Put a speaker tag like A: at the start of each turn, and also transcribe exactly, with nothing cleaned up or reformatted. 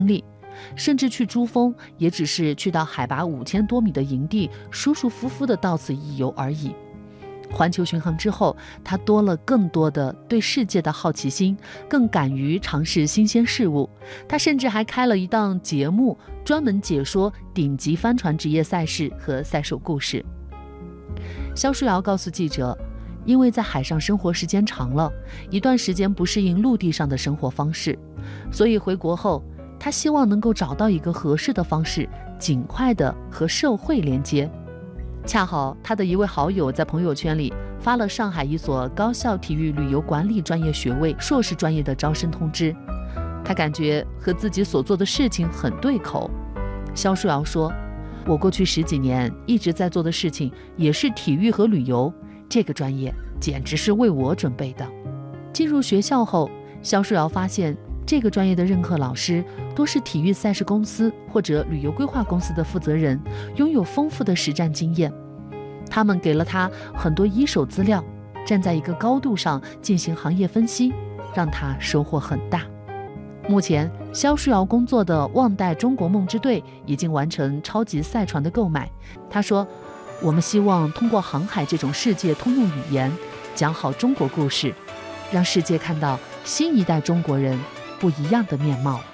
A: 历，甚至去珠峰也只是去到海拔五千多米的营地，舒舒服服的到此一游而已。环球巡航之后，他多了更多的对世界的好奇心，更敢于尝试新鲜事物。他甚至还开了一档节目，专门解说顶级帆船职业赛事和赛手故事。肖书瑶告诉记者，因为在海上生活时间长了，一段时间不适应陆地上的生活方式，所以回国后，他希望能够找到一个合适的方式，尽快的和社会连接。恰好他的一位好友在朋友圈里发了上海一所高校体育旅游管理专业学位硕士专业的招生通知，他感觉和自己所做的事情很对口。肖书瑶说，我过去十几年一直在做的事情也是体育和旅游，这个专业简直是为我准备的。进入学校后，肖书瑶发现这个专业的任课老师多是体育赛事公司或者旅游规划公司的负责人，拥有丰富的实战经验。他们给了他很多一手资料，站在一个高度上进行行业分析，让他收获很大。目前，肖书瑶工作的旺代中国梦之队已经完成超级赛船的购买。他说，我们希望通过航海这种世界通用语言，讲好中国故事，让世界看到新一代中国人不一样的面貌。